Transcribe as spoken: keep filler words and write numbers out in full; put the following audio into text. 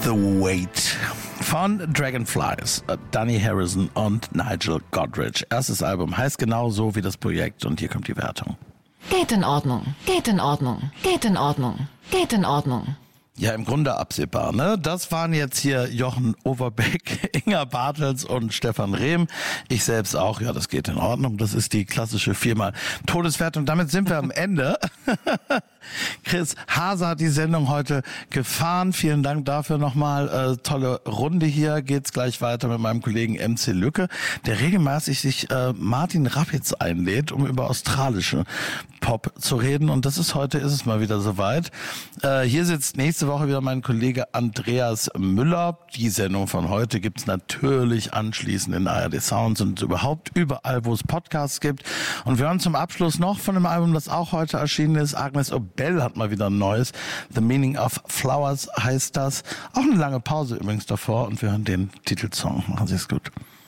The Weight von Dragonflies, Danny Harrison und Nigel Godrich. Erstes Album heißt genau so wie das Projekt und hier kommt die Wertung. Geht in Ordnung, geht in Ordnung, geht in Ordnung, geht in Ordnung. Ja, im Grunde absehbar, ne? Das waren jetzt hier Jochen Overbeck, Inga Bartels und Stefan Rehm. Ich selbst auch, ja, das geht in Ordnung. Das ist die klassische viermal Todeswertung. Damit sind wir am Ende. Chris Hase hat die Sendung heute gefahren. Vielen Dank dafür nochmal. Äh, tolle Runde hier. Geht's gleich weiter mit meinem Kollegen M C Lücke, der regelmäßig sich äh, Martin Rappitz einlädt, um über australische Pop zu reden. Und das ist heute, ist es mal wieder soweit. Äh, hier sitzt nächste Woche wieder mein Kollege Andreas Müller. Die Sendung von heute gibt's natürlich anschließend in A R D Sounds und überhaupt überall, wo es Podcasts gibt. Und wir hören zum Abschluss noch von einem Album, das auch heute erschienen ist. Agnes Obel hat mal wieder ein neues. The Meaning of Flowers heißt das. Auch eine lange Pause übrigens davor. Und wir hören den Titelsong. Machen Sie es gut.